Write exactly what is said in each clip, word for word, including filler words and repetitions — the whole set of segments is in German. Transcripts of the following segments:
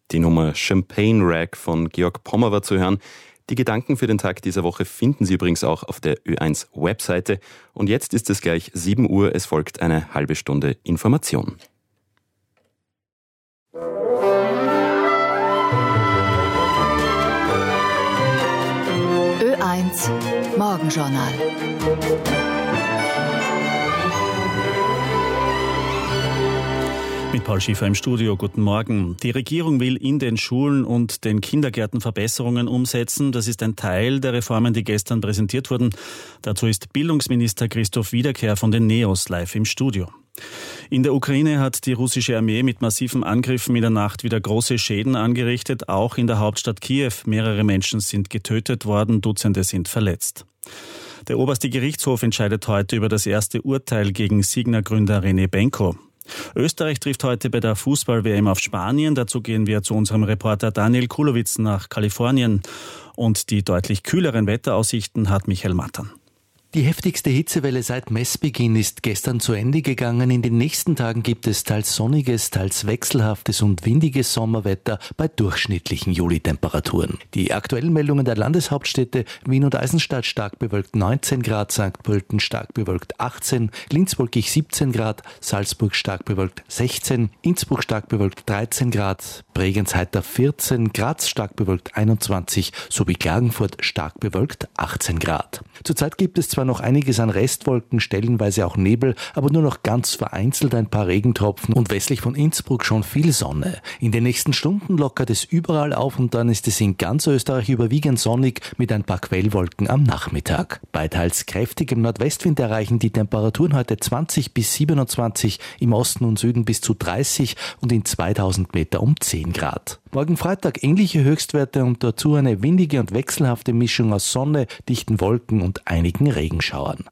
Die Nummer Champagne Rag von Georg Pommer war zu hören. Die Gedanken für den Tag dieser Woche finden Sie übrigens auch auf der Ö eins Webseite. Und jetzt ist es gleich sieben Uhr, es folgt eine halbe Stunde Information. Ö eins Morgenjournal. Mit Paul Schiefer im Studio, guten Morgen. Die Regierung will in den Schulen und den Kindergärten Verbesserungen umsetzen. Das ist ein Teil der Reformen, die gestern präsentiert wurden. Dazu ist Bildungsminister Christoph Wiederkehr von den Neos live im Studio. In der Ukraine hat die russische Armee mit massiven Angriffen in der Nacht wieder große Schäden angerichtet. Auch in der Hauptstadt Kiew. Mehrere Menschen sind getötet worden, Dutzende sind verletzt. Der oberste Gerichtshof entscheidet heute über das erste Urteil gegen Signa-Gründer René Benko. Österreich trifft heute bei der Fußball-W M auf Spanien. Dazu gehen wir zu unserem Reporter Daniel Kulowitz nach Kalifornien. Und die deutlich kühleren Wetteraussichten hat Michael Mattern. Die heftigste Hitzewelle seit Messbeginn ist gestern zu Ende gegangen. In den nächsten Tagen gibt es teils sonniges, teils wechselhaftes und windiges Sommerwetter bei durchschnittlichen Juli-Temperaturen. Die aktuellen Meldungen der Landeshauptstädte Wien und Eisenstadt stark bewölkt neunzehn Grad, Sankt Pölten stark bewölkt achtzehn, Linz wolkig siebzehn Grad, Salzburg stark bewölkt sechzehn, Innsbruck stark bewölkt dreizehn Grad, Bregenz heiter vierzehn, Graz stark bewölkt einundzwanzig sowie Klagenfurt stark bewölkt achtzehn Grad. Zurzeit gibt es zwar noch einiges an Restwolken, stellenweise auch Nebel, aber nur noch ganz vereinzelt ein paar Regentropfen und westlich von Innsbruck schon viel Sonne. In den nächsten Stunden lockert es überall auf und dann ist es in ganz Österreich überwiegend sonnig mit ein paar Quellwolken am Nachmittag. Bei teils kräftigem Nordwestwind erreichen die Temperaturen heute zwanzig bis siebenundzwanzig, im Osten und Süden bis zu dreißig und in zweitausend Meter um zehn Grad. Morgen Freitag ähnliche Höchstwerte und dazu eine windige und wechselhafte Mischung aus Sonne, dichten Wolken und einigen Regenschauern.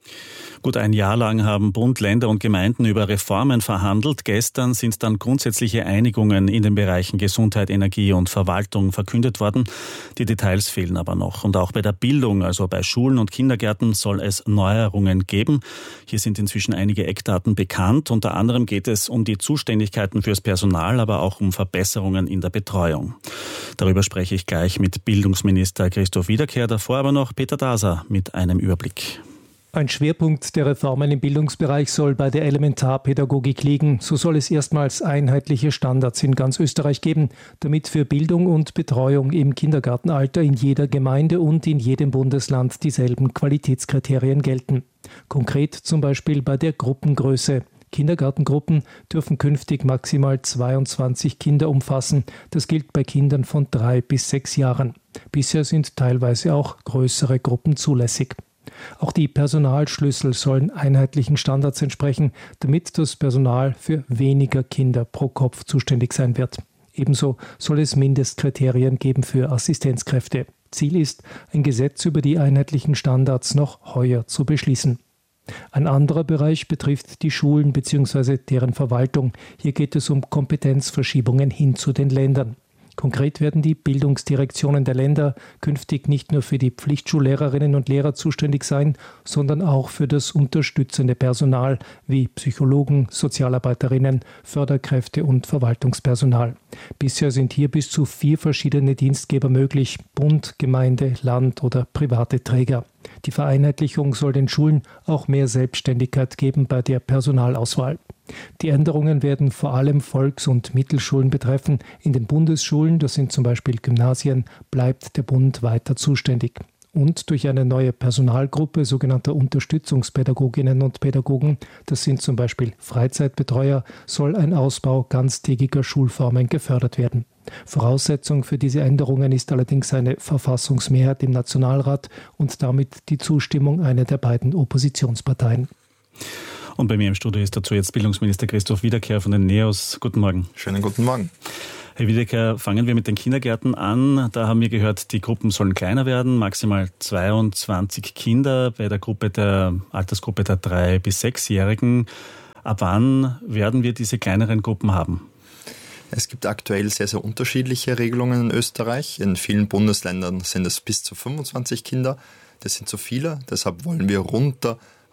Gut ein Jahr lang haben Bund, Länder und Gemeinden über Reformen verhandelt. Gestern sind dann grundsätzliche Einigungen in den Bereichen Gesundheit, Energie und Verwaltung verkündet worden. Die Details fehlen aber noch. Und auch bei der Bildung, also bei Schulen und Kindergärten, soll es Neuerungen geben. Hier sind inzwischen einige Eckdaten bekannt. Unter anderem geht es um die Zuständigkeiten fürs Personal, aber auch um Verbesserungen in der Betreuung. Darüber spreche ich gleich mit Bildungsminister Christoph Wiederkehr. Davor aber noch Peter Daser mit einem Überblick. Ein Schwerpunkt der Reformen im Bildungsbereich soll bei der Elementarpädagogik liegen. So soll es erstmals einheitliche Standards in ganz Österreich geben, damit für Bildung und Betreuung im Kindergartenalter in jeder Gemeinde und in jedem Bundesland dieselben Qualitätskriterien gelten. Konkret zum Beispiel bei der Gruppengröße. Kindergartengruppen dürfen künftig maximal zweiundzwanzig Kinder umfassen. Das gilt bei Kindern von drei bis sechs Jahren. Bisher sind teilweise auch größere Gruppen zulässig. Auch die Personalschlüssel sollen einheitlichen Standards entsprechen, damit das Personal für weniger Kinder pro Kopf zuständig sein wird. Ebenso soll es Mindestkriterien geben für Assistenzkräfte. Ziel ist, ein Gesetz über die einheitlichen Standards noch heuer zu beschließen. Ein anderer Bereich betrifft die Schulen bzw. deren Verwaltung. Hier geht es um Kompetenzverschiebungen hin zu den Ländern. Konkret werden die Bildungsdirektionen der Länder künftig nicht nur für die Pflichtschullehrerinnen und Lehrer zuständig sein, sondern auch für das unterstützende Personal wie Psychologen, Sozialarbeiterinnen, Förderkräfte und Verwaltungspersonal. Bisher sind hier bis zu vier verschiedene Dienstgeber möglich: Bund, Gemeinde, Land oder private Träger. Die Vereinheitlichung soll den Schulen auch mehr Selbstständigkeit geben bei der Personalauswahl. Die Änderungen werden vor allem Volks- und Mittelschulen betreffen. In den Bundesschulen, das sind zum Beispiel Gymnasien, bleibt der Bund weiter zuständig. Und durch eine neue Personalgruppe sogenannter Unterstützungspädagoginnen und Pädagogen, das sind zum Beispiel Freizeitbetreuer, soll ein Ausbau ganztägiger Schulformen gefördert werden. Voraussetzung für diese Änderungen ist allerdings eine Verfassungsmehrheit im Nationalrat und damit die Zustimmung einer der beiden Oppositionsparteien. Und bei mir im Studio ist dazu jetzt Bildungsminister Christoph Wiederkehr von den Neos. Guten Morgen. Schönen guten Morgen. Herr Wiederkehr, fangen wir mit den Kindergärten an. Da haben wir gehört, die Gruppen sollen kleiner werden, maximal zweiundzwanzig Kinder bei der Gruppe der Altersgruppe der drei- bis sechsjährigen. Ab wann werden wir diese kleineren Gruppen haben? Es gibt aktuell sehr, sehr unterschiedliche Regelungen in Österreich. In vielen Bundesländern sind es bis zu fünfundzwanzig Kinder. Das sind zu viele, deshalb wollen wir runter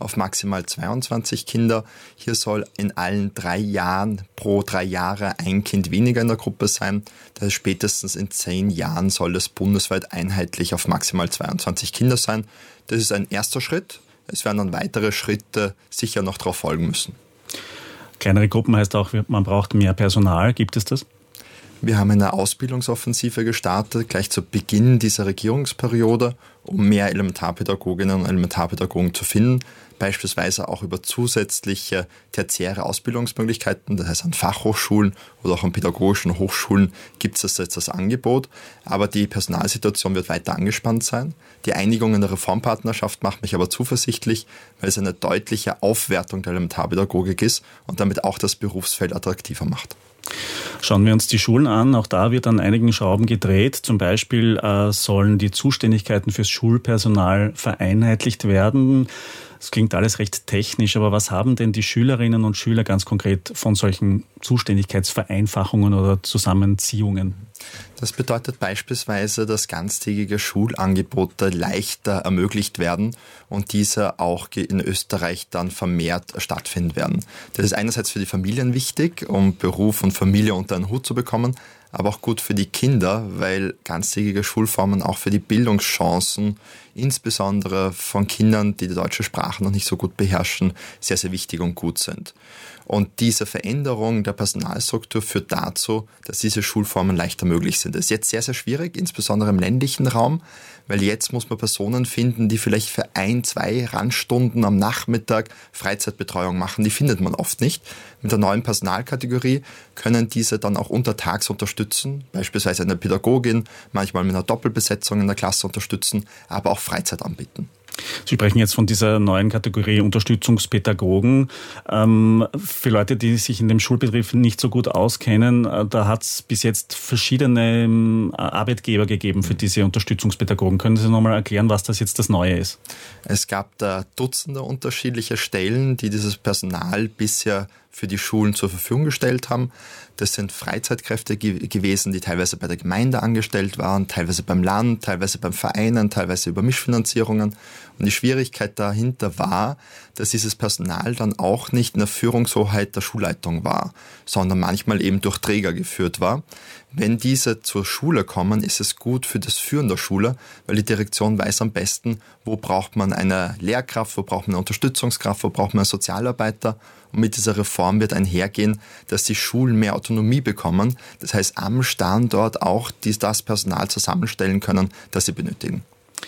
auf maximal zweiundzwanzig Kinder. Hier soll in allen drei Jahren pro drei Jahre ein Kind weniger in der Gruppe sein. Das heißt, spätestens in zehn Jahren soll es bundesweit einheitlich auf maximal zweiundzwanzig Kinder sein. Das ist ein erster Schritt. Es werden dann weitere Schritte sicher noch darauf folgen müssen. Kleinere Gruppen heißt auch, man braucht mehr Personal. Gibt es das? Wir haben eine Ausbildungsoffensive gestartet, gleich zu Beginn dieser Regierungsperiode, um mehr Elementarpädagoginnen und Elementarpädagogen zu finden, beispielsweise auch über zusätzliche tertiäre Ausbildungsmöglichkeiten, das heißt an Fachhochschulen oder auch an pädagogischen Hochschulen gibt es jetzt das Angebot, aber die Personalsituation wird weiter angespannt sein. Die Einigung in der Reformpartnerschaft macht mich aber zuversichtlich, weil es eine deutliche Aufwertung der Elementarpädagogik ist und damit auch das Berufsfeld attraktiver macht. Schauen wir uns die Schulen an. Auch da wird an einigen Schrauben gedreht. Zum Beispiel äh, sollen die Zuständigkeiten fürs Schulpersonal vereinheitlicht werden. Das klingt alles recht technisch, aber was haben denn die Schülerinnen und Schüler ganz konkret von solchen Zuständigkeitsvereinfachungen oder Zusammenziehungen? Das bedeutet beispielsweise, dass ganztägige Schulangebote leichter ermöglicht werden und diese auch in Österreich dann vermehrt stattfinden werden. Das ist einerseits für die Familien wichtig, um Beruf und Familie unter einen Hut zu bekommen, aber auch gut für die Kinder, weil ganztägige Schulformen auch für die Bildungschancen, insbesondere von Kindern, die die deutsche Sprache noch nicht so gut beherrschen, sehr, sehr wichtig und gut sind. Und diese Veränderung der Personalstruktur führt dazu, dass diese Schulformen leichter möglich sind. Das ist jetzt sehr, sehr schwierig, insbesondere im ländlichen Raum, weil jetzt muss man Personen finden, die vielleicht für ein, zwei Randstunden am Nachmittag Freizeitbetreuung machen. Die findet man oft nicht. Mit der neuen Personalkategorie können diese dann auch untertags unterstützen, beispielsweise eine Pädagogin, manchmal mit einer Doppelbesetzung in der Klasse unterstützen, aber auch Freizeit anbieten. Sie sprechen jetzt von dieser neuen Kategorie Unterstützungspädagogen. Ähm, für Leute, die sich in dem Schulbetrieb nicht so gut auskennen, äh, da hat es bis jetzt verschiedene ähm, Arbeitgeber gegeben für diese Unterstützungspädagogen. Können Sie nochmal erklären, was das jetzt das Neue ist? Es gab da Dutzende unterschiedliche Stellen, die dieses Personal bisher für die Schulen zur Verfügung gestellt haben. Das sind Freizeitkräfte ge- gewesen, die teilweise bei der Gemeinde angestellt waren, teilweise beim Land, teilweise beim Vereinen, teilweise über Mischfinanzierungen. Und die Schwierigkeit dahinter war, dass dieses Personal dann auch nicht in der Führungshoheit der Schulleitung war, sondern manchmal eben durch Träger geführt war. Wenn diese zur Schule kommen, ist es gut für das Führen der Schule, weil die Direktion weiß am besten, wo braucht man eine Lehrkraft, wo braucht man eine Unterstützungskraft, wo braucht man einen Sozialarbeiter. Und mit dieser Reform wird einhergehen, dass die Schulen mehr Autonomie bekommen. Das heißt, am Standort auch das Personal zusammenstellen können, das sie benötigen.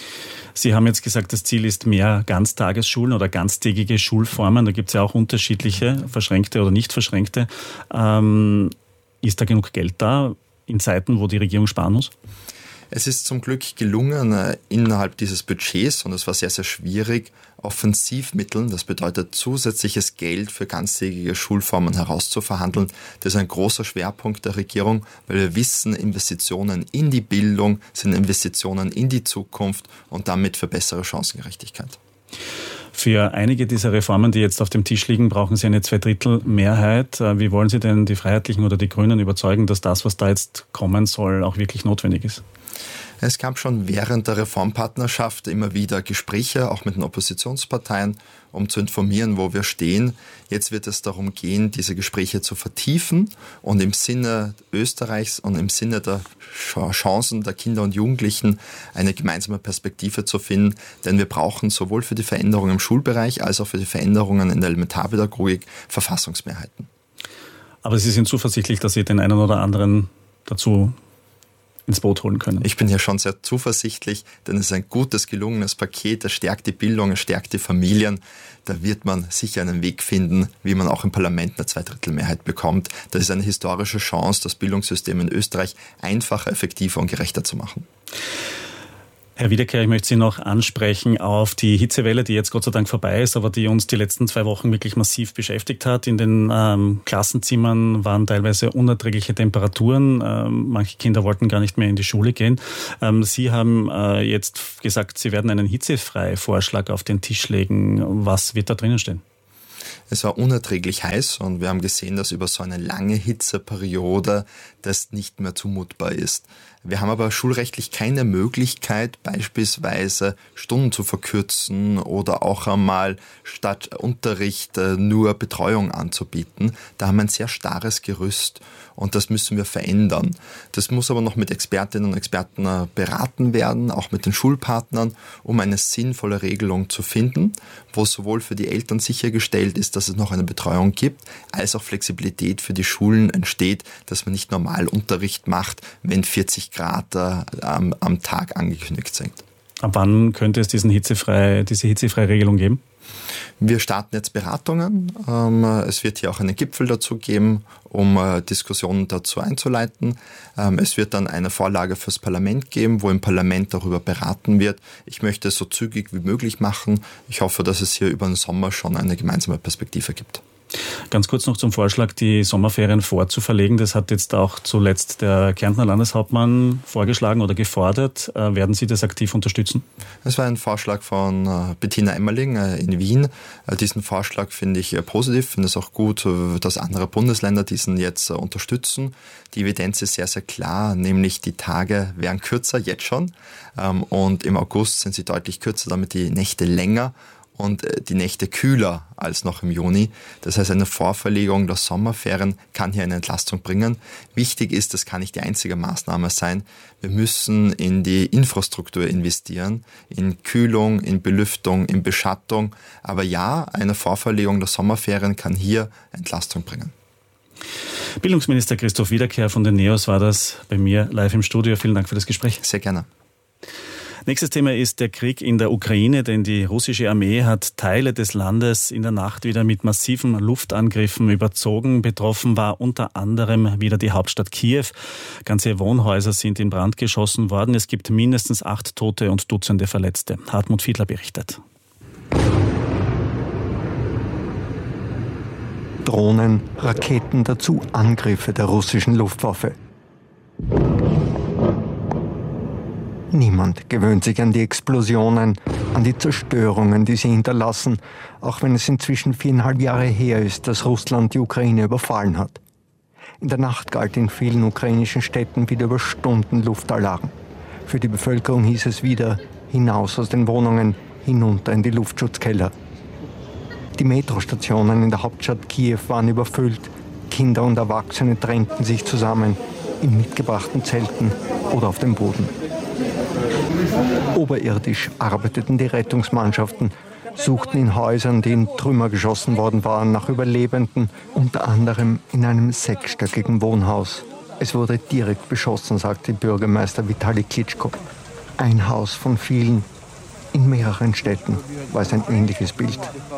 Sie haben jetzt gesagt, das Ziel ist mehr Ganztagesschulen oder ganztägige Schulformen. Da gibt es ja auch unterschiedliche, verschränkte oder nicht verschränkte. Ähm, ist da genug Geld da in Zeiten, wo die Regierung sparen muss? Es ist zum Glück gelungen, innerhalb dieses Budgets, und es war sehr, sehr schwierig, Offensivmitteln, das bedeutet zusätzliches Geld für ganztägige Schulformen herauszuverhandeln. Das ist ein großer Schwerpunkt der Regierung, weil wir wissen, Investitionen in die Bildung sind Investitionen in die Zukunft und damit für bessere Chancengerechtigkeit. Für einige dieser Reformen, die jetzt auf dem Tisch liegen, brauchen Sie eine Zweidrittelmehrheit. Wie wollen Sie denn die Freiheitlichen oder die Grünen überzeugen, dass das, was da jetzt kommen soll, auch wirklich notwendig ist? Es gab schon während der Reformpartnerschaft immer wieder Gespräche, auch mit den Oppositionsparteien, um zu informieren, wo wir stehen. Jetzt wird es darum gehen, diese Gespräche zu vertiefen und im Sinne Österreichs und im Sinne der Chancen der Kinder und Jugendlichen eine gemeinsame Perspektive zu finden. Denn wir brauchen sowohl für die Veränderungen im Schulbereich als auch für die Veränderungen in der Elementarpädagogik Verfassungsmehrheiten. Aber Sie sind zuversichtlich, dass Sie den einen oder anderen dazu ins Boot holen können. Ich bin hier schon sehr zuversichtlich, denn es ist ein gutes, gelungenes Paket, es stärkt die Bildung, es stärkt die Familien. Da wird man sicher einen Weg finden, wie man auch im Parlament eine Zweidrittelmehrheit bekommt. Das ist eine historische Chance, das Bildungssystem in Österreich einfacher, effektiver und gerechter zu machen. Herr Wiederkehr, ich möchte Sie noch ansprechen auf die Hitzewelle, die jetzt Gott sei Dank vorbei ist, aber die uns die letzten zwei Wochen wirklich massiv beschäftigt hat. In den ähm, Klassenzimmern waren teilweise unerträgliche Temperaturen. Ähm, manche Kinder wollten gar nicht mehr in die Schule gehen. Ähm, Sie haben äh, jetzt gesagt, Sie werden einen Hitzefrei-Vorschlag auf den Tisch legen. Was wird da drinnen stehen? Es war unerträglich heiß und wir haben gesehen, dass über so eine lange Hitzeperiode das nicht mehr zumutbar ist. Wir haben aber schulrechtlich keine Möglichkeit, beispielsweise Stunden zu verkürzen oder auch einmal statt Unterricht nur Betreuung anzubieten. Da haben wir ein sehr starres Gerüst und das müssen wir verändern. Das muss aber noch mit Expertinnen und Experten beraten werden, auch mit den Schulpartnern, um eine sinnvolle Regelung zu finden, wo sowohl für die Eltern sichergestellt ist, dass es noch eine Betreuung gibt, als auch Flexibilität für die Schulen entsteht, dass man nicht normal Unterricht macht, wenn vierzig Grad am, am Tag angekündigt sind. Ab wann könnte es diesen hitzefrei, diese hitzefreie Regelung geben? Wir starten jetzt Beratungen. Es wird hier auch einen Gipfel dazu geben, um Diskussionen dazu einzuleiten. Es wird dann eine Vorlage fürs Parlament geben, wo im Parlament darüber beraten wird. Ich möchte es so zügig wie möglich machen. Ich hoffe, dass es hier über den Sommer schon eine gemeinsame Perspektive gibt. Ganz kurz noch zum Vorschlag, die Sommerferien vorzuverlegen. Das hat jetzt auch zuletzt der Kärntner Landeshauptmann vorgeschlagen oder gefordert. Äh, werden Sie das aktiv unterstützen? Das war ein Vorschlag von äh, Bettina Emmerling äh, in Wien. Äh, diesen Vorschlag finde ich äh, positiv, finde es auch gut, äh, dass andere Bundesländer diesen jetzt äh, unterstützen. Die Evidenz ist sehr, sehr klar, nämlich die Tage werden kürzer, jetzt schon. Ähm, und im August sind sie deutlich kürzer, damit die Nächte länger und die Nächte kühler als noch im Juni. Das heißt, eine Vorverlegung der Sommerferien kann hier eine Entlastung bringen. Wichtig ist, das kann nicht die einzige Maßnahme sein. Wir müssen in die Infrastruktur investieren, in Kühlung, in Belüftung, in Beschattung. Aber ja, eine Vorverlegung der Sommerferien kann hier Entlastung bringen. Bildungsminister Christoph Wiederkehr von den NEOS war das bei mir live im Studio. Vielen Dank für das Gespräch. Sehr gerne. Nächstes Thema ist der Krieg in der Ukraine, denn die russische Armee hat Teile des Landes in der Nacht wieder mit massiven Luftangriffen überzogen. Betroffen war unter anderem wieder die Hauptstadt Kiew. Ganze Wohnhäuser sind in Brand geschossen worden. Es gibt mindestens acht Tote und Dutzende Verletzte. Hartmut Fiedler berichtet. Drohnen, Raketen, dazu Angriffe der russischen Luftwaffe. Niemand gewöhnt sich an die Explosionen, an die Zerstörungen, die sie hinterlassen, auch wenn es inzwischen viereinhalb Jahre her ist, dass Russland die Ukraine überfallen hat. In der Nacht galt in vielen ukrainischen Städten wieder über Stunden Luftalarm. Für die Bevölkerung hieß es wieder, hinaus aus den Wohnungen, hinunter in die Luftschutzkeller. Die Metrostationen in der Hauptstadt Kiew waren überfüllt. Kinder und Erwachsene drängten sich zusammen, in mitgebrachten Zelten oder auf dem Boden. Oberirdisch arbeiteten die Rettungsmannschaften, suchten in Häusern, die in Trümmer geschossen worden waren, nach Überlebenden, unter anderem in einem sechsstöckigen Wohnhaus. Es wurde direkt beschossen, sagte Bürgermeister Vitali Klitschko. Ein Haus von vielen. In mehreren Städten war es ein ähnliches Bild.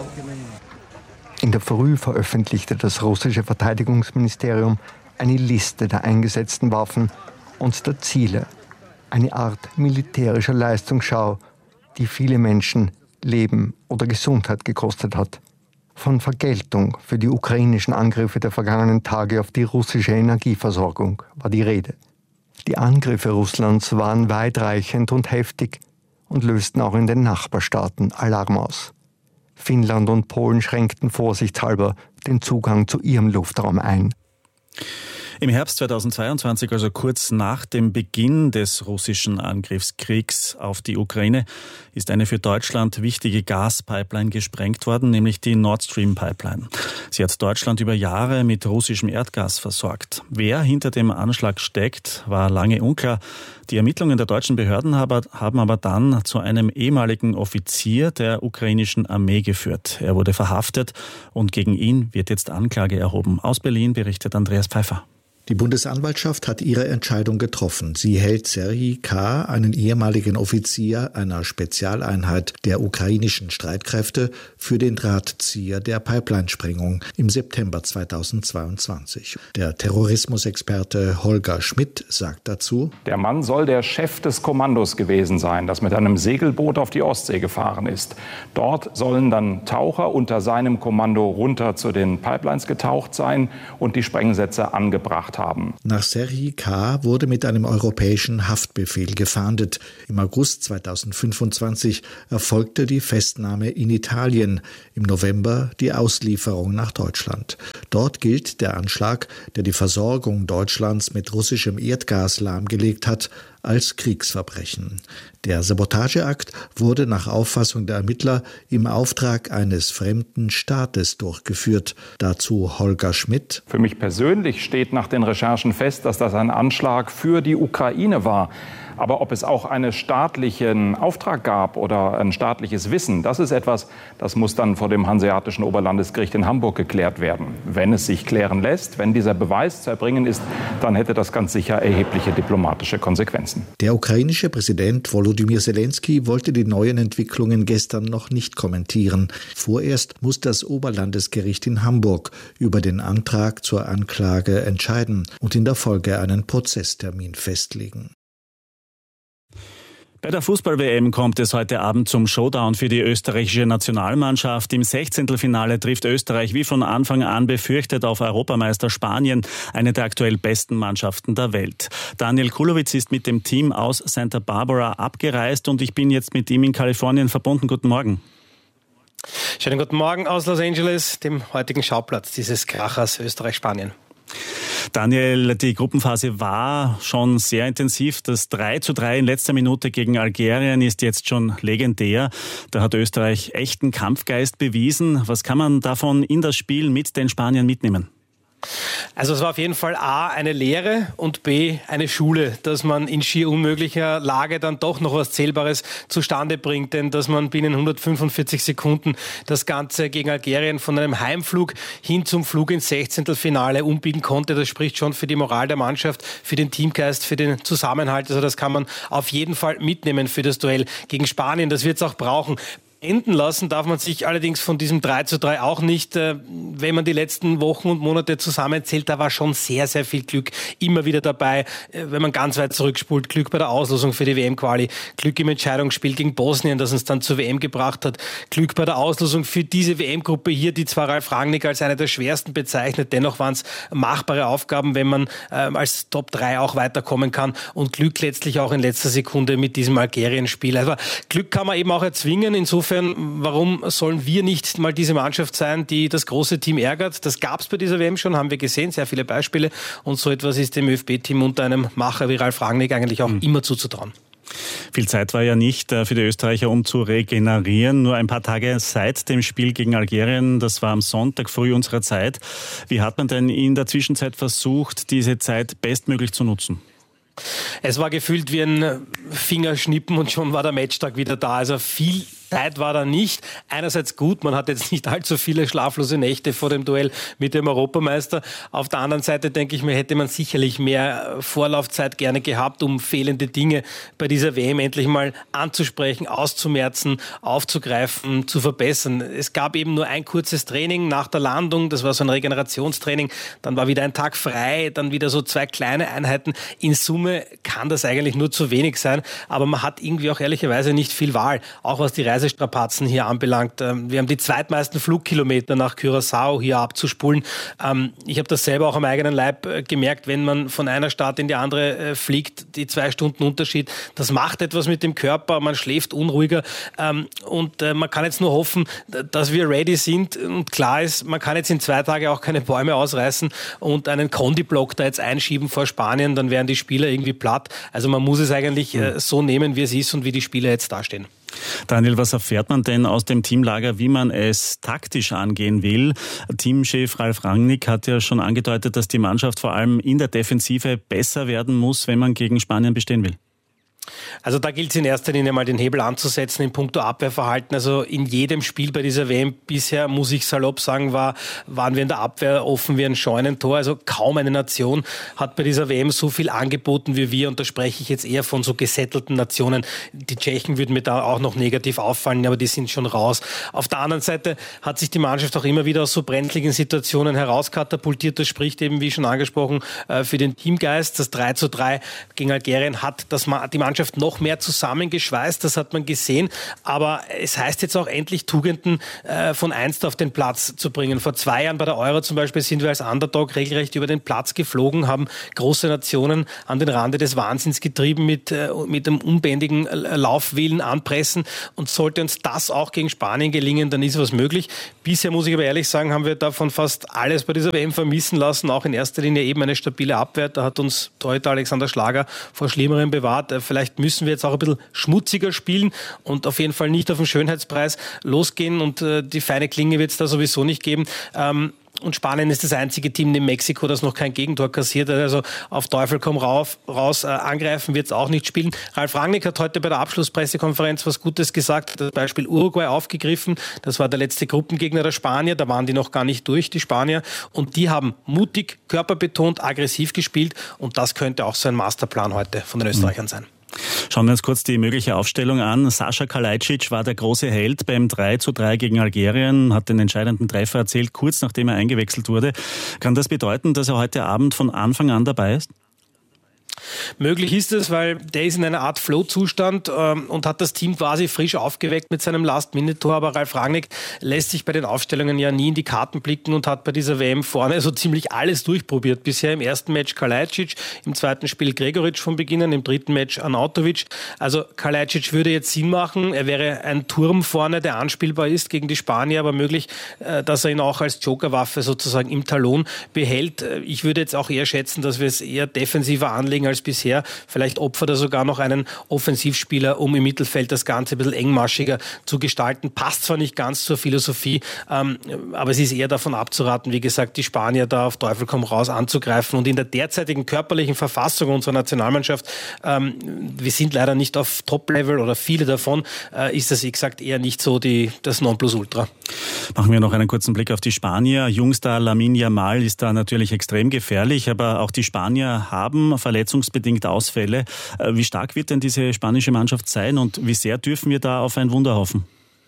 In der Früh veröffentlichte das russische Verteidigungsministerium eine Liste der eingesetzten Waffen und der Ziele. Eine Art militärischer Leistungsschau, die viele Menschen Leben oder Gesundheit gekostet hat. Von Vergeltung für die ukrainischen Angriffe der vergangenen Tage auf die russische Energieversorgung war die Rede. Die Angriffe Russlands waren weitreichend und heftig und lösten auch in den Nachbarstaaten Alarm aus. Finnland und Polen schränkten vorsichtshalber den Zugang zu ihrem Luftraum ein. Im Herbst zweitausendzweiundzwanzig, also kurz nach dem Beginn des russischen Angriffskriegs auf die Ukraine, ist eine für Deutschland wichtige Gaspipeline gesprengt worden, nämlich die Nord Stream Pipeline. Sie hat Deutschland über Jahre mit russischem Erdgas versorgt. Wer hinter dem Anschlag steckt, war lange unklar. Die Ermittlungen der deutschen Behörden haben aber dann zu einem ehemaligen Offizier der ukrainischen Armee geführt. Er wurde verhaftet und gegen ihn wird jetzt Anklage erhoben. Aus Berlin berichtet Andreas Pfeiffer. Die Bundesanwaltschaft hat ihre Entscheidung getroffen. Sie hält Serhij K., einen ehemaligen Offizier einer Spezialeinheit der ukrainischen Streitkräfte, für den Drahtzieher der Pipelinesprengung im September zweitausendzweiundzwanzig. Der Terrorismusexperte Holger Schmidt sagt dazu: Der Mann soll der Chef des Kommandos gewesen sein, das mit einem Segelboot auf die Ostsee gefahren ist. Dort sollen dann Taucher unter seinem Kommando runter zu den Pipelines getaucht sein und die Sprengsätze angebracht gemacht haben. Nach Serhii K. wurde mit einem europäischen Haftbefehl gefahndet. Im August zweitausendfünfundzwanzig erfolgte die Festnahme in Italien, im November die Auslieferung nach Deutschland. Dort gilt der Anschlag, der die Versorgung Deutschlands mit russischem Erdgas lahmgelegt hat, als Kriegsverbrechen. Der Sabotageakt wurde nach Auffassung der Ermittler im Auftrag eines fremden Staates durchgeführt. Dazu Holger Schmidt. Für mich persönlich steht nach den Recherchen fest, dass das ein Anschlag für die Ukraine war. Aber ob es auch einen staatlichen Auftrag gab oder ein staatliches Wissen, das ist etwas, das muss dann vor dem Hanseatischen Oberlandesgericht in Hamburg geklärt werden. Wenn es sich klären lässt, wenn dieser Beweis zu erbringen ist, dann hätte das ganz sicher erhebliche diplomatische Konsequenzen. Der ukrainische Präsident Volodymyr Zelensky wollte die neuen Entwicklungen gestern noch nicht kommentieren. Vorerst muss das Oberlandesgericht in Hamburg über den Antrag zur Anklage entscheiden und in der Folge einen Prozesstermin festlegen. Bei der Fußball-W M kommt es heute Abend zum Showdown für die österreichische Nationalmannschaft. Im Sechzehntelfinale trifft Österreich wie von Anfang an befürchtet auf Europameister Spanien, eine der aktuell besten Mannschaften der Welt. Daniel Kulowitz ist mit dem Team aus Santa Barbara abgereist und ich bin jetzt mit ihm in Kalifornien verbunden. Guten Morgen. Schönen guten Morgen aus Los Angeles, dem heutigen Schauplatz dieses Krachers Österreich-Spanien. Daniel, die Gruppenphase war schon sehr intensiv. Das drei zu drei in letzter Minute gegen Algerien ist jetzt schon legendär. Da hat Österreich echten Kampfgeist bewiesen. Was kann man davon in das Spiel mit den Spaniern mitnehmen? Also es war auf jeden Fall A, eine Lehre und B, eine Schule, dass man in schier unmöglicher Lage dann doch noch was Zählbares zustande bringt. Denn dass man binnen hundertfünfundvierzig Sekunden das Ganze gegen Algerien von einem Heimflug hin zum Flug ins Sechzehntelfinale umbiegen konnte, das spricht schon für die Moral der Mannschaft, für den Teamgeist, für den Zusammenhalt. Also das kann man auf jeden Fall mitnehmen für das Duell gegen Spanien. Das wird es auch brauchen. Enden lassen darf man sich allerdings von diesem drei zu drei auch nicht. Wenn man die letzten Wochen und Monate zusammenzählt, da war schon sehr, sehr viel Glück immer wieder dabei. Wenn man ganz weit zurückspult, Glück bei der Auslosung für die W M-Quali, Glück im Entscheidungsspiel gegen Bosnien, das uns dann zur W M gebracht hat, Glück bei der Auslosung für diese W M-Gruppe hier, die zwar Ralf Rangnick als eine der schwersten bezeichnet, dennoch waren es machbare Aufgaben, wenn man äh, als Top drei auch weiterkommen kann, und Glück letztlich auch in letzter Sekunde mit diesem Algerien-Spiel. Also Glück kann man eben auch erzwingen, insofern warum sollen wir nicht mal diese Mannschaft sein, die das große Team ärgert? Das gab es bei dieser W M schon, haben wir gesehen, sehr viele Beispiele. Und so etwas ist dem ÖFB-Team unter einem Macher wie Ralf Rangnick eigentlich auch mhm. immer zuzutrauen. Viel Zeit war ja nicht für die Österreicher, um zu regenerieren. Nur ein paar Tage seit dem Spiel gegen Algerien, das war am Sonntag früh unserer Zeit. Wie hat man denn in der Zwischenzeit versucht, diese Zeit bestmöglich zu nutzen? Es war gefühlt wie ein Fingerschnippen und schon war der Matchtag wieder da. Also viel Zeit war da nicht. Einerseits gut, man hat jetzt nicht allzu viele schlaflose Nächte vor dem Duell mit dem Europameister. Auf der anderen Seite denke ich mir, hätte man sicherlich mehr Vorlaufzeit gerne gehabt, um fehlende Dinge bei dieser W M endlich mal anzusprechen, auszumerzen, aufzugreifen, zu verbessern. Es gab eben nur ein kurzes Training nach der Landung, das war so ein Regenerationstraining, dann war wieder ein Tag frei, dann wieder so zwei kleine Einheiten. In Summe kann das eigentlich nur zu wenig sein, aber man hat irgendwie auch ehrlicherweise nicht viel Wahl, auch was die Reisestrapazen hier anbelangt. Wir haben die zweitmeisten Flugkilometer nach Curaçao hier abzuspulen. Ich habe das selber auch am eigenen Leib gemerkt, wenn man von einer Stadt in die andere fliegt, die zwei Stunden Unterschied, das macht etwas mit dem Körper, man schläft unruhiger und man kann jetzt nur hoffen, dass wir ready sind und klar ist, man kann jetzt in zwei Tagen auch keine Bäume ausreißen und einen Kondi-Block da jetzt einschieben vor Spanien, dann wären die Spieler irgendwie platt. Also man muss es eigentlich mhm. so nehmen, wie es ist und wie die Spieler jetzt dastehen. Daniel, was erfährt man denn aus dem Teamlager, wie man es taktisch angehen will? Teamchef Ralf Rangnick hat ja schon angedeutet, dass die Mannschaft vor allem in der Defensive besser werden muss, wenn man gegen Spanien bestehen will. Also da gilt es in erster Linie mal den Hebel anzusetzen in puncto Abwehrverhalten. Also in jedem Spiel bei dieser W M bisher, muss ich salopp sagen, war, waren wir in der Abwehr offen wie ein Scheunentor. Also kaum eine Nation hat bei dieser W M so viel angeboten wie wir. Und da spreche ich jetzt eher von so gesettelten Nationen. Die Tschechen würden mir da auch noch negativ auffallen, aber die sind schon raus. Auf der anderen Seite hat sich die Mannschaft auch immer wieder aus so brenzligen Situationen herauskatapultiert. Das spricht eben, wie schon angesprochen, für den Teamgeist. Das drei zu drei gegen Algerien hat das, die Mannschaft Mannschaft noch mehr zusammengeschweißt, das hat man gesehen. Aber es heißt jetzt auch endlich, Tugenden äh, von einst auf den Platz zu bringen. Vor zwei Jahren bei der Euro zum Beispiel sind wir als Underdog regelrecht über den Platz geflogen, haben große Nationen an den Rande des Wahnsinns getrieben mit, äh, mit einem unbändigen Laufwillen, Anpressen. Und sollte uns das auch gegen Spanien gelingen, dann ist was möglich. Bisher, muss ich aber ehrlich sagen, haben wir davon fast alles bei dieser W M vermissen lassen. Auch in erster Linie eben eine stabile Abwehr. Da hat uns Torhüter Alexander Schlager vor Schlimmerem bewahrt. Vielleicht müssen wir jetzt auch ein bisschen schmutziger spielen und auf jeden Fall nicht auf den Schönheitspreis losgehen. Und äh, die feine Klinge wird es da sowieso nicht geben. Ähm, Und Spanien ist das einzige Team neben Mexiko, das noch kein Gegentor kassiert hat. Also auf Teufel komm rauf, raus, äh, angreifen wird es auch nicht spielen. Ralf Rangnick hat heute bei der Abschlusspressekonferenz was Gutes gesagt. Das Beispiel Uruguay aufgegriffen. Das war der letzte Gruppengegner der Spanier. Da waren die noch gar nicht durch, die Spanier. Und die haben mutig, körperbetont, aggressiv gespielt. Und das könnte auch so ein Masterplan heute von den Österreichern sein. Schauen wir uns kurz die mögliche Aufstellung an. Sascha Kalajdzic war der große Held beim drei zu drei gegen Algerien, hat den entscheidenden Treffer erzielt, kurz nachdem er eingewechselt wurde. Kann das bedeuten, dass er heute Abend von Anfang an dabei ist? Möglich ist es, weil der ist in einer Art Flow-Zustand ähm, und hat das Team quasi frisch aufgeweckt mit seinem Last-Minute-Tor. Aber Ralf Rangnick lässt sich bei den Aufstellungen ja nie in die Karten blicken und hat bei dieser W M vorne so ziemlich alles durchprobiert. Bisher im ersten Match Kalajdzic, im zweiten Spiel Gregoritsch von Beginn an, im dritten Match Arnautovic. Also Kalajdzic würde jetzt Sinn machen. Er wäre ein Turm vorne, der anspielbar ist gegen die Spanier, aber möglich, äh, dass er ihn auch als Jokerwaffe sozusagen im Talon behält. Ich würde jetzt auch eher schätzen, dass wir es eher defensiver anlegen als bisher. Vielleicht opfert er sogar noch einen Offensivspieler, um im Mittelfeld das Ganze ein bisschen engmaschiger zu gestalten. Passt zwar nicht ganz zur Philosophie, ähm, aber es ist eher davon abzuraten, wie gesagt, die Spanier da auf Teufel komm raus anzugreifen. Und in der derzeitigen körperlichen Verfassung unserer Nationalmannschaft, ähm, wir sind leider nicht auf Top-Level oder viele davon, äh, ist das, wie gesagt, eher nicht so die, das Nonplusultra. Machen wir noch einen kurzen Blick auf die Spanier. Jungstar Lamine Yamal ist da natürlich extrem gefährlich, aber auch die Spanier haben verletzungsbedingt Ausfälle. Wie stark wird denn diese spanische Mannschaft sein und wie sehr dürfen wir da auf ein Wunder hoffen?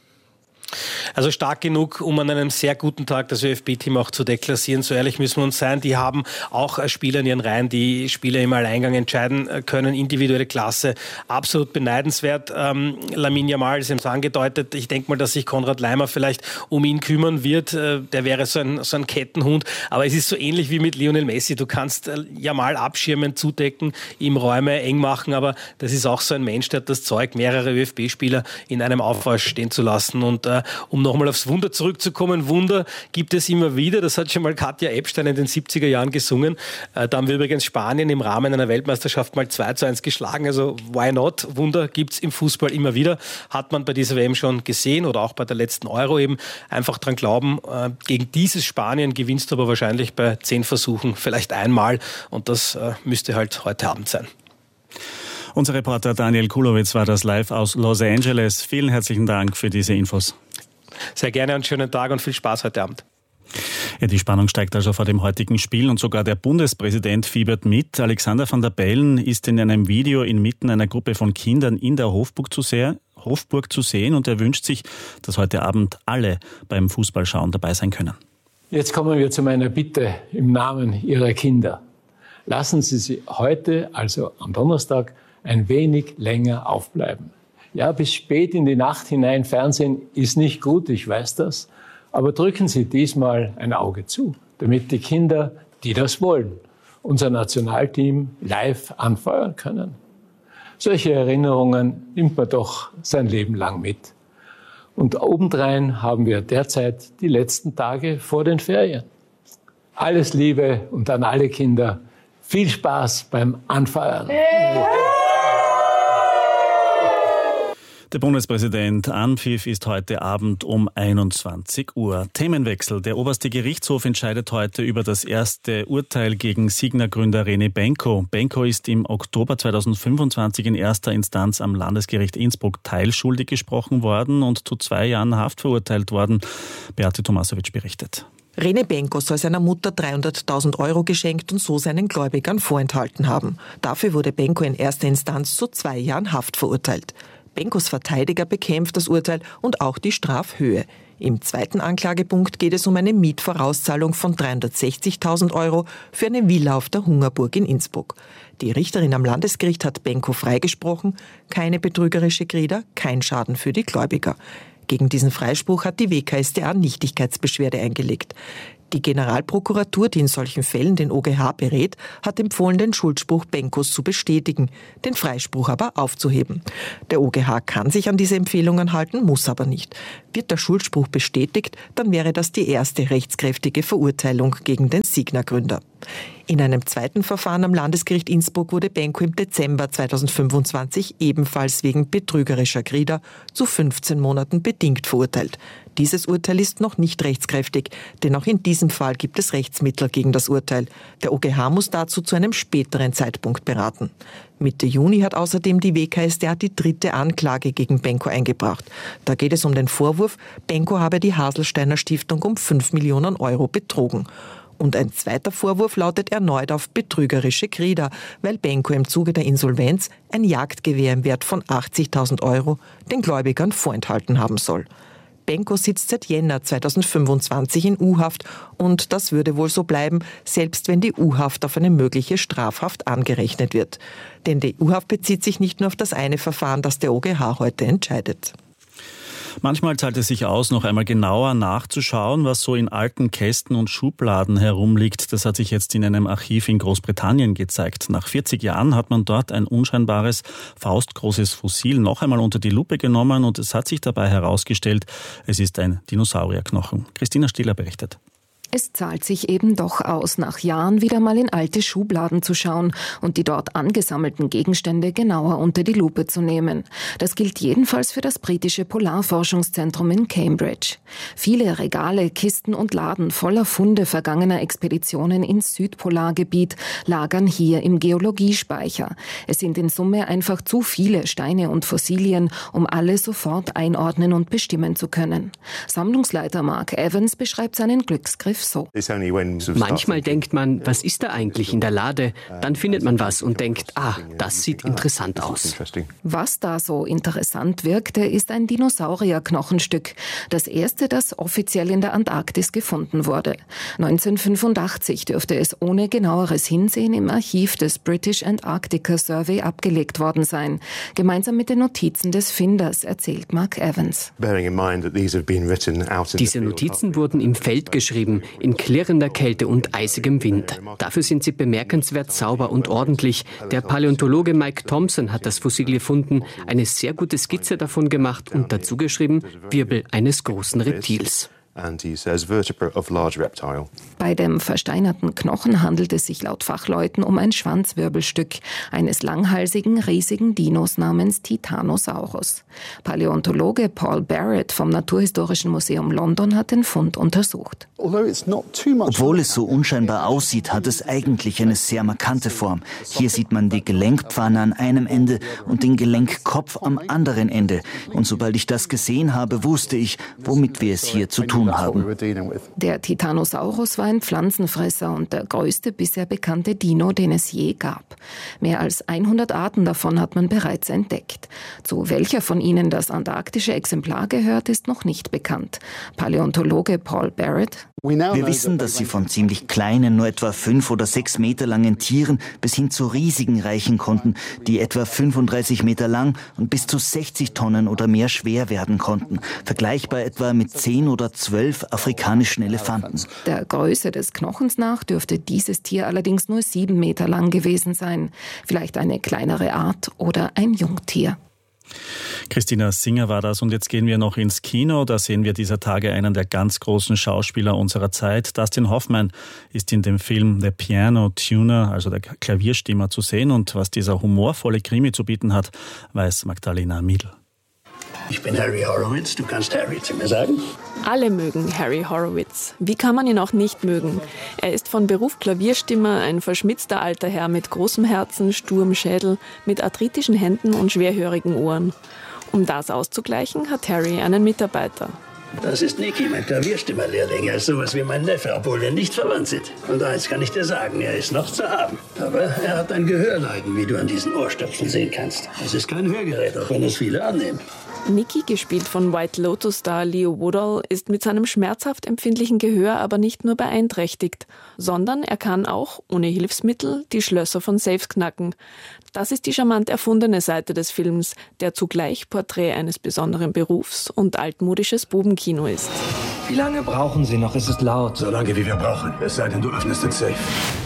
Also stark genug, um an einem sehr guten Tag das ÖFB-Team auch zu deklassieren. So ehrlich müssen wir uns sein. Die haben auch Spieler in ihren Reihen, die Spieler im Alleingang entscheiden können. Individuelle Klasse, absolut beneidenswert. Ähm, Lamine Yamal ist eben so angedeutet. Ich denke mal, dass sich Konrad Leimer vielleicht um ihn kümmern wird. Äh, der wäre so ein, so ein Kettenhund. Aber es ist so ähnlich wie mit Lionel Messi. Du kannst äh, Yamal abschirmen, zudecken, ihm Räume eng machen. Aber das ist auch so ein Mensch, der hat das Zeug, mehrere ÖFB-Spieler in einem Aufbau stehen zu lassen. Und äh, um nochmal aufs Wunder zurückzukommen, Wunder gibt es immer wieder. Das hat schon mal Katja Epstein in den siebziger Jahren gesungen. Da haben wir übrigens Spanien im Rahmen einer Weltmeisterschaft mal zwei zu eins geschlagen. Also why not? Wunder gibt es im Fußball immer wieder. Hat man bei dieser W M schon gesehen oder auch bei der letzten Euro eben. Einfach dran glauben, gegen dieses Spanien gewinnst du aber wahrscheinlich bei zehn Versuchen vielleicht einmal. Und das müsste halt heute Abend sein. Unser Reporter Daniel Kulowitz war das live aus Los Angeles. Vielen herzlichen Dank für diese Infos. Sehr gerne und schönen Tag und viel Spaß heute Abend. Ja, die Spannung steigt also vor dem heutigen Spiel und sogar der Bundespräsident fiebert mit. Alexander Van der Bellen ist in einem Video inmitten einer Gruppe von Kindern in der Hofburg zu, sehr, Hofburg zu sehen und er wünscht sich, dass heute Abend alle beim Fußballschauen dabei sein können. Jetzt kommen wir zu meiner Bitte im Namen Ihrer Kinder. Lassen Sie sie heute, also am Donnerstag, ein wenig länger aufbleiben. Ja, bis spät in die Nacht hinein Fernsehen ist nicht gut, ich weiß das. Aber drücken Sie diesmal ein Auge zu, damit die Kinder, die das wollen, unser Nationalteam live anfeuern können. Solche Erinnerungen nimmt man doch sein Leben lang mit. Und obendrein haben wir derzeit die letzten Tage vor den Ferien. Alles Liebe und an alle Kinder viel Spaß beim Anfeuern. Der Bundespräsident Anpfiff ist heute Abend um einundzwanzig Uhr. Themenwechsel. Der oberste Gerichtshof entscheidet heute über das erste Urteil gegen Signa-Gründer René Benko. Benko ist im Oktober zweitausendfünfundzwanzig in erster Instanz am Landesgericht Innsbruck teilschuldig gesprochen worden und zu zwei Jahren Haft verurteilt worden. Beate Tomasovic berichtet. René Benko soll seiner Mutter dreihunderttausend Euro geschenkt und so seinen Gläubigern vorenthalten haben. Dafür wurde Benko in erster Instanz zu zwei Jahren Haft verurteilt. Benkos Verteidiger bekämpft das Urteil und auch die Strafhöhe. Im zweiten Anklagepunkt geht es um eine Mietvorauszahlung von dreihundertsechzigtausend Euro für eine Villa auf der Hungerburg in Innsbruck. Die Richterin am Landesgericht hat Benko freigesprochen. Keine betrügerische Grida, kein Schaden für die Gläubiger. Gegen diesen Freispruch hat die W K S t A Nichtigkeitsbeschwerde eingelegt. Die Generalprokuratur, die in solchen Fällen den O G H berät, hat empfohlen, den Schuldspruch Benkos zu bestätigen, den Freispruch aber aufzuheben. Der O G H kann sich an diese Empfehlungen halten, muss aber nicht. Wird der Schuldspruch bestätigt, dann wäre das die erste rechtskräftige Verurteilung gegen den Signa-Gründer. In einem zweiten Verfahren am Landesgericht Innsbruck wurde Benko im Dezember zweitausendfünfundzwanzig ebenfalls wegen betrügerischer Grida zu fünfzehn Monaten bedingt verurteilt. Dieses Urteil ist noch nicht rechtskräftig, denn auch in diesem Fall gibt es Rechtsmittel gegen das Urteil. Der O G H muss dazu zu einem späteren Zeitpunkt beraten. Mitte Juni hat außerdem die W K S t A die dritte Anklage gegen Benko eingebracht. Da geht es um den Vorwurf, Benko habe die Haselsteiner Stiftung um fünf Millionen Euro betrogen. Und ein zweiter Vorwurf lautet erneut auf betrügerische Grida, weil Benko im Zuge der Insolvenz ein Jagdgewehr im Wert von achtzigtausend Euro den Gläubigern vorenthalten haben soll. Benko sitzt seit Jänner zweitausendfünfundzwanzig in U-Haft und das würde wohl so bleiben, selbst wenn die U-Haft auf eine mögliche Strafhaft angerechnet wird. Denn die U-Haft bezieht sich nicht nur auf das eine Verfahren, das der O G H heute entscheidet. Manchmal zahlt es sich aus, noch einmal genauer nachzuschauen, was so in alten Kästen und Schubladen herumliegt. Das hat sich jetzt in einem Archiv in Großbritannien gezeigt. Nach vierzig Jahren hat man dort ein unscheinbares, faustgroßes Fossil noch einmal unter die Lupe genommen und es hat sich dabei herausgestellt, es ist ein Dinosaurierknochen. Christina Stieler berichtet. Es zahlt sich eben doch aus, nach Jahren wieder mal in alte Schubladen zu schauen und die dort angesammelten Gegenstände genauer unter die Lupe zu nehmen. Das gilt jedenfalls für das britische Polarforschungszentrum in Cambridge. Viele Regale, Kisten und Laden voller Funde vergangener Expeditionen ins Südpolargebiet lagern hier im Geologiespeicher. Es sind in Summe einfach zu viele Steine und Fossilien, um alle sofort einordnen und bestimmen zu können. Sammlungsleiter Mark Evans beschreibt seinen Glücksgriff so. Manchmal denkt man, was ist da eigentlich in der Lade? Dann findet man was und denkt, ah, das sieht interessant aus. Was da so interessant wirkte, ist ein Dinosaurierknochenstück. Das erste, das offiziell in der Antarktis gefunden wurde. neunzehnhundertfünfundachtzig dürfte es ohne genaueres Hinsehen im Archiv des British Antarctica Survey abgelegt worden sein. Gemeinsam mit den Notizen des Finders, erzählt Mark Evans. Diese Notizen wurden im Feld geschrieben, in klirrender Kälte und eisigem Wind. Dafür sind sie bemerkenswert sauber und ordentlich. Der Paläontologe Mike Thompson hat das Fossil gefunden, eine sehr gute Skizze davon gemacht und dazu geschrieben, Wirbel eines großen Reptils. Bei dem versteinerten Knochen handelt es sich laut Fachleuten um ein Schwanzwirbelstück eines langhalsigen, riesigen Dinos namens Titanosaurus. Paläontologe Paul Barrett vom Naturhistorischen Museum London hat den Fund untersucht. Obwohl es so unscheinbar aussieht, hat es eigentlich eine sehr markante Form. Hier sieht man die Gelenkpfanne an einem Ende und den Gelenkkopf am anderen Ende. Und sobald ich das gesehen habe, wusste ich, womit wir es hier zu tun haben. Der Titanosaurus war ein Pflanzenfresser und der größte bisher bekannte Dino, den es je gab. Mehr als hundert Arten davon hat man bereits entdeckt. Zu welcher von ihnen das antarktische Exemplar gehört, ist noch nicht bekannt. Paläontologe Paul Barrett: Wir wissen, dass sie von ziemlich kleinen, nur etwa fünf oder sechs Meter langen Tieren bis hin zu riesigen reichen konnten, die etwa fünfunddreißig Meter lang und bis zu sechzig Tonnen oder mehr schwer werden konnten. Vergleichbar etwa mit zehn oder zwölf afrikanischen Elefanten. Der Größe des Knochens nach dürfte dieses Tier allerdings nur sieben Meter lang gewesen sein. Vielleicht eine kleinere Art oder ein Jungtier. Christina Singer war das und jetzt gehen wir noch ins Kino. Da sehen wir dieser Tage einen der ganz großen Schauspieler unserer Zeit. Dustin Hoffman ist in dem Film The Piano Tuner, also der Klavierstimmer, zu sehen. Und was dieser humorvolle Krimi zu bieten hat, weiß Magdalena Miedl. Ich bin Harry Horowitz, du kannst Harry zu mir sagen. Alle mögen Harry Horowitz. Wie kann man ihn auch nicht mögen? Er ist von Beruf Klavierstimmer, ein verschmitzter alter Herr mit großem Herzen, sturem Schädel, mit arthritischen Händen und schwerhörigen Ohren. Um das auszugleichen, hat Harry einen Mitarbeiter. Das ist Nicky, mein Klavierstimmerlehrling. Er ist sowas wie mein Neffe, obwohl wir nicht verwandt sind. Und eins kann ich dir sagen, er ist noch zu haben. Aber er hat ein Gehörleiden, wie du an diesen Ohrstöpseln sehen kannst. Es ist kein Hörgerät, auch wenn es viele annehmen. Nicky, gespielt von White Lotus-Star Leo Woodall, ist mit seinem schmerzhaft empfindlichen Gehör aber nicht nur beeinträchtigt, sondern er kann auch, ohne Hilfsmittel, die Schlösser von Safes knacken. Das ist die charmant erfundene Seite des Films, der zugleich Porträt eines besonderen Berufs und altmodisches Bubenkino ist. Wie lange brauchen Sie noch? Es ist laut. So lange, wie wir brauchen. Es sei denn, du öffnest den Safe.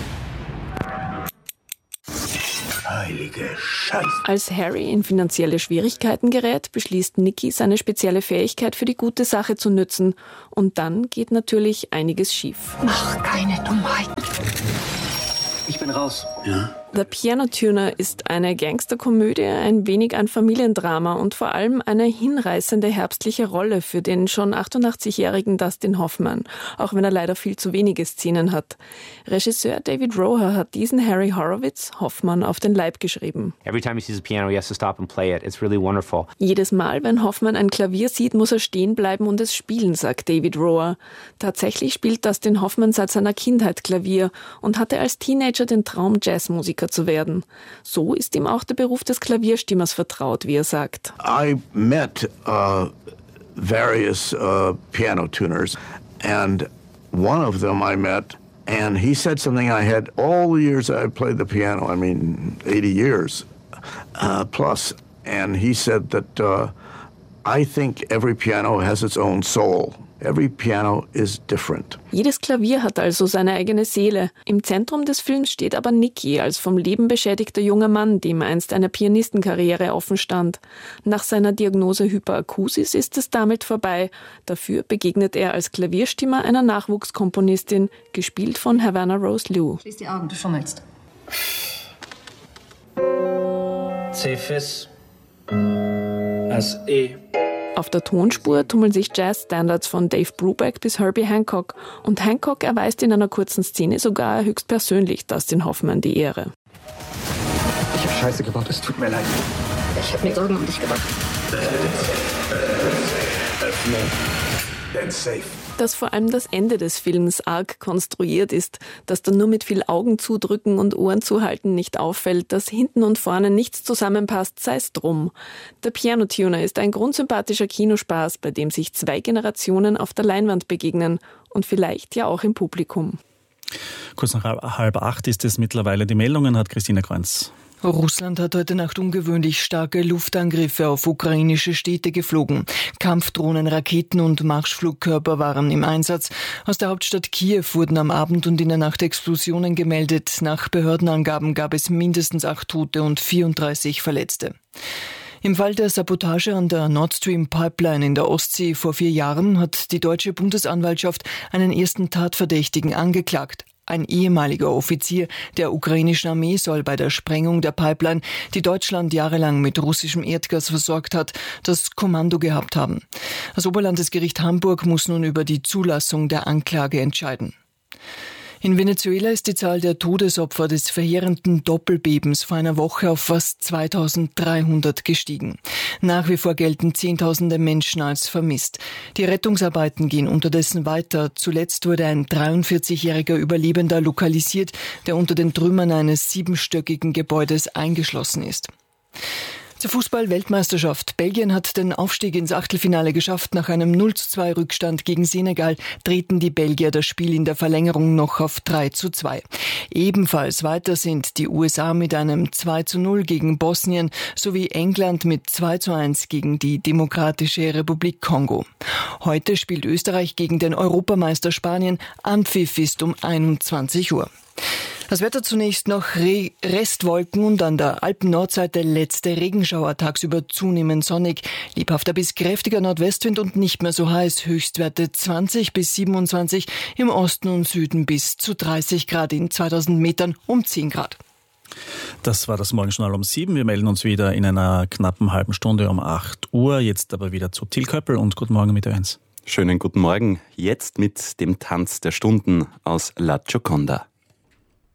Heilige Scheiße. Als Harry in finanzielle Schwierigkeiten gerät, beschließt Nicky, seine spezielle Fähigkeit für die gute Sache zu nützen. Und dann geht natürlich einiges schief. Mach keine Dummheiten. Ich bin raus. Ja? The Piano Tuner ist eine Gangsterkomödie, ein wenig ein Familiendrama und vor allem eine hinreißende herbstliche Rolle für den schon achtundachtzigjährigen Dustin Hoffman, auch wenn er leider viel zu wenige Szenen hat. Regisseur David Roher hat diesen Harry Horowitz Hoffman auf den Leib geschrieben. Every time he sees a piano, he has to stop and play it. It's really wonderful. Jedes Mal, wenn Hoffman ein Klavier sieht, muss er stehen bleiben und es spielen, sagt David Roher. Tatsächlich spielt Dustin Hoffman seit seiner Kindheit Klavier und hatte als Teenager den Traum, Jazzmusiker zu werden. So ist ihm auch der Beruf des Klavierstimmers vertraut, wie er sagt. I met uh, various uh, piano tuners, and one of them I met, and he said something I had all the years I played the piano, I mean eighty years uh, plus, and he said that uh, I think every piano has its own soul. Every piano is different. Jedes Klavier hat also seine eigene Seele. Im Zentrum des Films steht aber Nicky als vom Leben beschädigter junger Mann, dem einst eine Pianistenkarriere offen stand. Nach seiner Diagnose Hyperakusis ist es damit vorbei. Dafür begegnet er als Klavierstimmer einer Nachwuchskomponistin, gespielt von Havana Rose Liu. Schließ die Augen, du schummelst. C Fis. As E. Auf der Tonspur tummeln sich Jazz-Standards von Dave Brubeck bis Herbie Hancock. Und Hancock erweist in einer kurzen Szene sogar höchstpersönlich Dustin Hoffman die Ehre. Ich hab Scheiße gebaut, es tut mir leid. Ich hab mir Sorgen um dich gemacht. Öffne den Safe. Dass vor allem das Ende des Films arg konstruiert ist, dass dann nur mit viel Augen zudrücken und Ohren zuhalten nicht auffällt, dass hinten und vorne nichts zusammenpasst, sei es drum. Der Piano Tuner ist ein grundsympathischer Kinospaß, bei dem sich zwei Generationen auf der Leinwand begegnen und vielleicht ja auch im Publikum. Kurz nach halb acht ist es mittlerweile. Die Meldungen hat Christine Kreuz. Russland hat heute Nacht ungewöhnlich starke Luftangriffe auf ukrainische Städte geflogen. Kampfdrohnen, Raketen und Marschflugkörper waren im Einsatz. Aus der Hauptstadt Kiew wurden am Abend und in der Nacht Explosionen gemeldet. Nach Behördenangaben gab es mindestens acht Tote und vierunddreißig Verletzte. Im Fall der Sabotage an der Nord Stream Pipeline in der Ostsee vor vier Jahren hat die deutsche Bundesanwaltschaft einen ersten Tatverdächtigen angeklagt. Ein ehemaliger Offizier der ukrainischen Armee soll bei der Sprengung der Pipeline, die Deutschland jahrelang mit russischem Erdgas versorgt hat, das Kommando gehabt haben. Das Oberlandesgericht Hamburg muss nun über die Zulassung der Anklage entscheiden. In Venezuela ist die Zahl der Todesopfer des verheerenden Doppelbebens vor einer Woche auf fast zweitausenddreihundert gestiegen. Nach wie vor gelten Zehntausende Menschen als vermisst. Die Rettungsarbeiten gehen unterdessen weiter. Zuletzt wurde ein dreiundvierzigjähriger Überlebender lokalisiert, der unter den Trümmern eines siebenstöckigen Gebäudes eingeschlossen ist. Zur Fußball-Weltmeisterschaft. Belgien hat den Aufstieg ins Achtelfinale geschafft. Nach einem null zu zwei Rückstand gegen Senegal drehten die Belgier das Spiel in der Verlängerung noch auf drei zu zwei. Ebenfalls weiter sind die U S A mit einem zwei zu null gegen Bosnien sowie England mit zwei zu eins gegen die Demokratische Republik Kongo. Heute spielt Österreich gegen den Europameister Spanien. Anpfiff ist um einundzwanzig Uhr. Das Wetter zunächst noch Re- Restwolken und an der Alpen-Nordseite letzte Regenschauer, tagsüber zunehmend sonnig, lebhafter bis kräftiger Nordwestwind und nicht mehr so heiß, Höchstwerte zwanzig bis siebenundzwanzig, im Osten und Süden bis zu dreißig Grad, in zweitausend Metern um zehn Grad. Das war das Morgenjournal um sieben. Wir melden uns wieder in einer knappen halben Stunde um acht Uhr. Jetzt aber wieder zu Till Köppel und guten Morgen mit Ö eins. Schönen guten Morgen. Jetzt mit dem Tanz der Stunden aus La Gioconda.